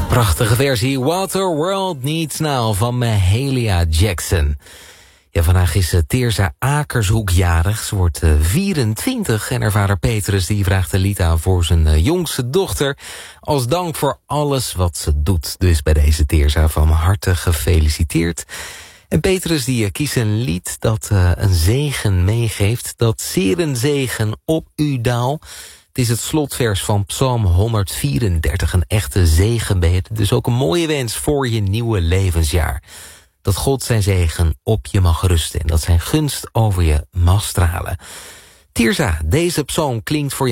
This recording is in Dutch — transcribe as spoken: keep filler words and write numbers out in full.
Prachtige versie Water World Needs Now van Mahalia Jackson. Ja, vandaag is uh, Teersa Akershoek jarig. Ze wordt uh, vierentwintig en haar vader Petrus die vraagt een lied aan voor zijn uh, jongste dochter. Als dank voor alles wat ze doet. Dus bij deze Teersa van harte gefeliciteerd. En Petrus die uh, kiest een lied dat uh, een zegen meegeeft. Dat zeer een zegen op u daal. Het is het slotvers van Psalm honderdvierendertig. Een echte zegenbede. Dus ook een mooie wens voor je nieuwe levensjaar. Dat God zijn zegen op je mag rusten. En dat zijn gunst over je mag stralen. Teersa, deze psalm klinkt voor jou.